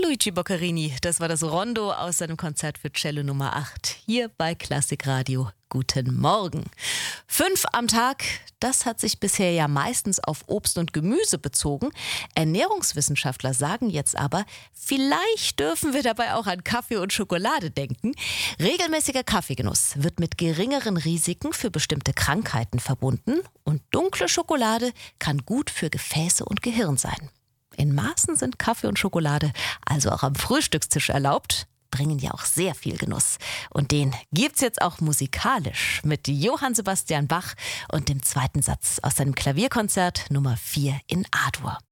Luigi Boccherini, das war das Rondo aus seinem Konzert für Cello Nummer 8. Hier bei Klassikradio. Guten Morgen. 5 am Tag, das hat sich bisher ja meistens auf Obst und Gemüse bezogen. Ernährungswissenschaftler sagen jetzt aber, vielleicht dürfen wir dabei auch an Kaffee und Schokolade denken. Regelmäßiger Kaffeegenuss wird mit geringeren Risiken für bestimmte Krankheiten verbunden und dunkle Schokolade kann gut für Gefäße und Gehirn sein. In Maßen sind Kaffee und Schokolade also auch am Frühstückstisch erlaubt, bringen ja auch sehr viel Genuss. Und den gibt's jetzt auch musikalisch mit Johann Sebastian Bach und dem zweiten Satz aus seinem Klavierkonzert Nummer 4 in A-Dur.